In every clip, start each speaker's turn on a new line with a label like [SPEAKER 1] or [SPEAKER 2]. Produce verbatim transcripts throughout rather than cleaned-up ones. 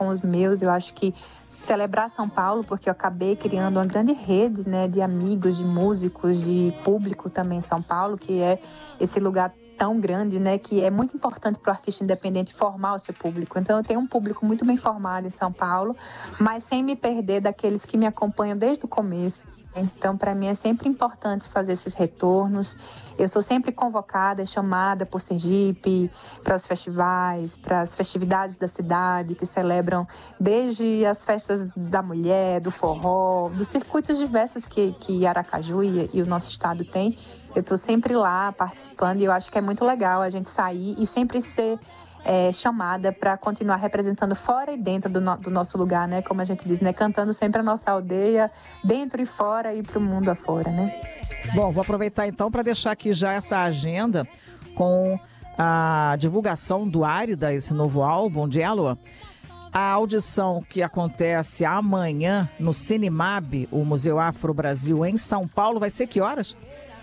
[SPEAKER 1] os meus. Eu acho que celebrar São Paulo, porque eu acabei criando uma grande rede, né, de amigos, de músicos, de público também em São Paulo, que é esse lugar tão grande, né, que é muito importante para o artista independente formar o seu público. Então eu tenho um público muito bem formado em São Paulo, mas sem me perder daqueles que me acompanham desde o começo. Então, para mim é sempre importante fazer esses retornos. Eu sou sempre convocada, chamada por Sergipe, para os festivais, para as festividades da cidade, que celebram desde as festas da mulher, do forró, dos circuitos diversos que, que Aracaju e, e o nosso estado tem. Eu estou sempre lá participando e eu acho que é muito legal a gente sair e sempre ser É, chamada para continuar representando fora e dentro do, no, do nosso lugar, né? Como a gente diz, né? Cantando sempre a nossa aldeia, dentro e fora e para o mundo afora, né?
[SPEAKER 2] Bom, vou aproveitar então para deixar aqui já essa agenda com a divulgação do Árida, esse novo álbum de Elua. A audição que acontece amanhã no Cinemab, o Museu Afro Brasil em São Paulo, vai ser que horas?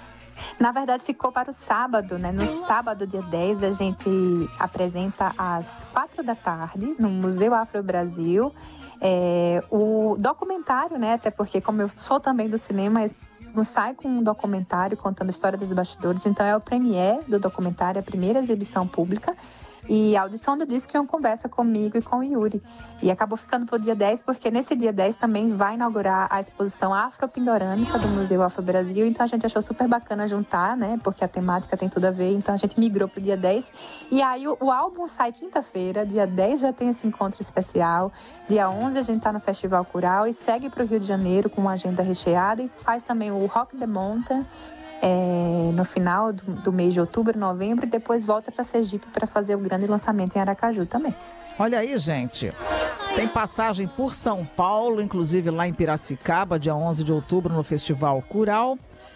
[SPEAKER 1] Na verdade, ficou para o sábado, né? No sábado, dia dez, a gente apresenta às quatro da tarde, no Museu Afro Brasil, é, o documentário, né? Até porque, como eu sou também do cinema, não sai com um documentário contando a história dos bastidores. Então, é o premiere do documentário, a primeira exibição pública. E a audição do disco é uma conversa comigo e com o Yuri. E acabou ficando para o dia dez, porque nesse dia dez também vai inaugurar a exposição afropindorâmica do Museu Afro Brasil. Então a gente achou super bacana juntar, né? Porque a temática tem tudo a ver. Então a gente migrou para o dia dez. E aí o, o álbum sai quinta-feira, dia dez já tem esse encontro especial. Dia onze a gente está no Festival Curau e segue para o Rio de Janeiro com uma agenda recheada. E faz também o Rock the Mountain, É, no final do, do mês de outubro, novembro, e depois volta para Sergipe para fazer o grande lançamento em Aracaju também.
[SPEAKER 2] Olha aí, gente, tem passagem por São Paulo, inclusive lá em Piracicaba, dia onze de outubro no Festival Curau.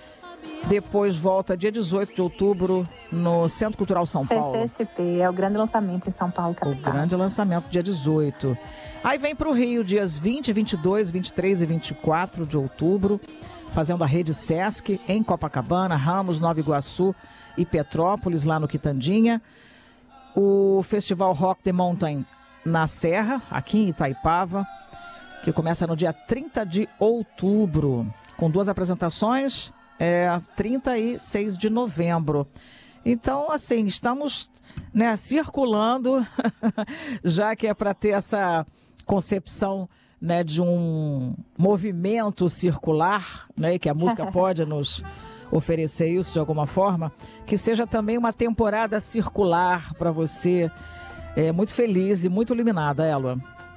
[SPEAKER 2] Depois volta dia dezoito de outubro no Centro Cultural São Paulo.
[SPEAKER 1] C C S P, é o grande lançamento em São Paulo, capital.
[SPEAKER 2] O grande lançamento dia dezoito. Aí vem para o Rio, dias vinte, vinte e dois, vinte e três e vinte e quatro de outubro, fazendo a rede Sesc em Copacabana, Ramos, Nova Iguaçu e Petrópolis, lá no Quitandinha. O Festival Rock the Mountain na Serra, aqui em Itaipava, que começa no dia trinta de outubro, com duas apresentações, é, trinta e seis de novembro. Então, assim, estamos, né, circulando, já que é para ter essa concepção, né, de um movimento circular, né, que a música pode nos oferecer isso de alguma forma, que seja também uma temporada circular para você, é, muito feliz e muito iluminada, Elua.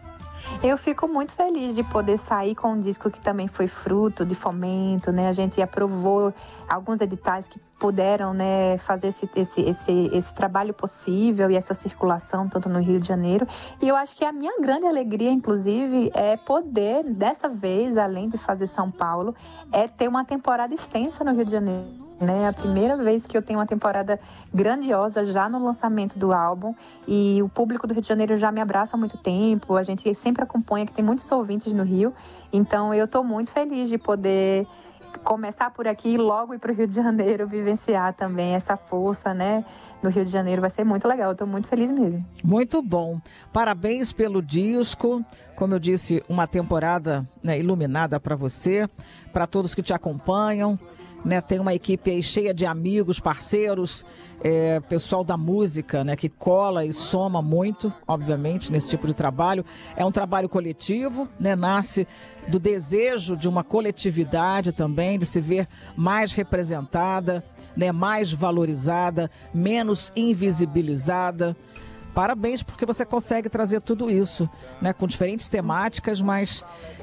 [SPEAKER 1] Eu fico muito feliz de poder sair com um disco que também foi fruto de fomento, né? A gente aprovou alguns editais que puderam, né, fazer esse, esse, esse, esse trabalho possível e essa circulação tanto no Rio de Janeiro. E eu acho que a minha grande alegria, inclusive, é poder, dessa vez, além de fazer São Paulo, é ter uma temporada extensa no Rio de Janeiro. É a primeira vez que eu tenho uma temporada grandiosa já no lançamento do álbum, e o público do Rio de Janeiro já me abraça há muito tempo, a gente sempre acompanha, que tem muitos ouvintes no Rio, então eu estou muito feliz de poder começar por aqui e logo ir para o Rio de Janeiro, vivenciar também essa força, né, no Rio de Janeiro. Vai ser muito legal, eu estou muito feliz mesmo.
[SPEAKER 2] Muito bom, parabéns pelo disco, como eu disse, uma temporada, né, iluminada para você, para todos que te acompanham. Né, tem uma equipe aí cheia de amigos, parceiros, é, pessoal da música, né, que cola e soma muito, obviamente, nesse tipo de trabalho. É um trabalho coletivo, né, nasce do desejo de uma coletividade também, de se ver mais representada, né, mais valorizada, menos invisibilizada. Parabéns, porque você consegue trazer tudo isso, né, com diferentes temáticas, mas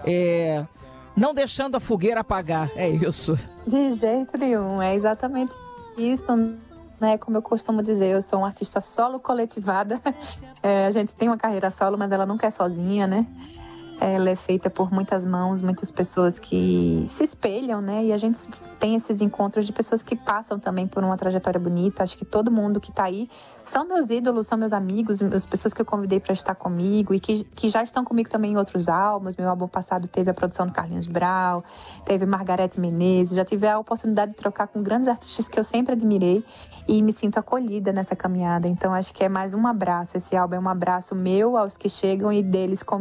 [SPEAKER 2] é, não deixando a fogueira apagar, é isso.
[SPEAKER 1] De jeito nenhum, é exatamente isso, né? Como eu costumo dizer, eu sou uma artista solo coletivada. É, a gente tem uma carreira solo, mas ela nunca é sozinha, né? Ela é feita por muitas mãos, muitas pessoas que se espelham, né? E a gente tem esses encontros de pessoas que passam também por uma trajetória bonita. Acho que todo mundo que está aí são meus ídolos, são meus amigos, as pessoas que eu convidei para estar comigo e que, que já estão comigo também em outros álbuns. Meu álbum passado teve a produção do Carlinhos Brau, teve Margareth Menezes, já tive a oportunidade de trocar com grandes artistas que eu sempre admirei e me sinto acolhida nessa caminhada. Então acho que é mais um abraço. Esse álbum é um abraço meu aos que chegam e deles comigo.